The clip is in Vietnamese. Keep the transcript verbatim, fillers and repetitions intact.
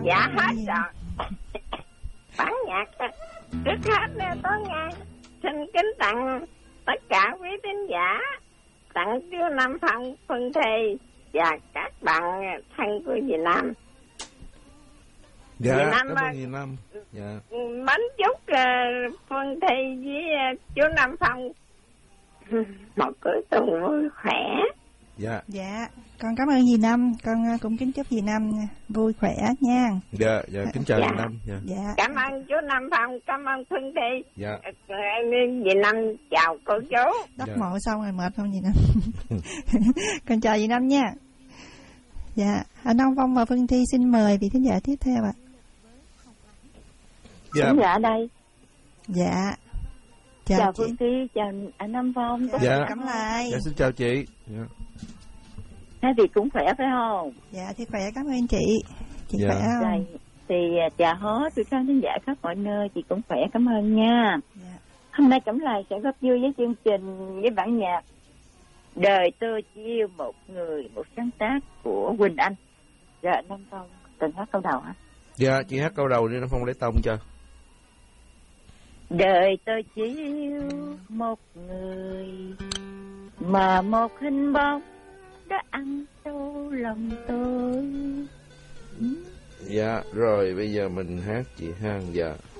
Dạ hết rồi. Bản nhạc trước hết nè tôi nghe xin kính tặng tất cả quý thính giả, tặng chú Nam Phong, Phương Thi và các bạn thân của Việt Nam. Dạ, Việt Nam cảm ơn Việt Nam. Dạ. Mến chúc uh, Phương Thi với uh, chú Nam Phong một cuối tuần vui khỏe. Dạ. Dạ, con cảm ơn dì Năm, con cũng kính chúc dì Năm vui khỏe nha. Dạ, dạ, kính chào Dạ. dì Năm. Dạ. Dạ. Cảm ơn chú Nam Phong, cảm ơn Phương Thi. Dạ. Dì Năm chào cô chú. Đắp Dạ. mộ xong rồi mệt không dì Năm? Con chào dì Năm nha. Dạ, anh Nam Phong và Phương Thi xin mời vị thính giả tiếp theo ạ. Dạ. Thính giả đây. Dạ. Chào, Chào chị. Phương Thi, chào anh Nam Phong. Dạ. Cảm lại. Dạ, xin chào chị. Dạ. Hai vị cũng khỏe phải không? Dạ, thì khỏe, cảm ơn chị. Chị Dạ. khỏe không? Rồi, thì chào hết quý khán thính giả khắp mọi nơi, chị cũng khỏe, cảm ơn nha. Dạ. Hôm nay Cẩm Lài sẽ góp vui với chương trình với bản nhạc Đời Tôi Chỉ Yêu Một Người, một sáng tác của Quỳnh Anh. Rồi anh Nam Phong, từng hát câu đầu hả? Dạ, chị hát câu đầu đi, nó Phong lấy tông cho. Đời tôi chỉ yêu một người, mà một hình bóng đã ăn sâu lòng tôi. Dạ, rồi bây giờ mình hát chị ha. Dạ.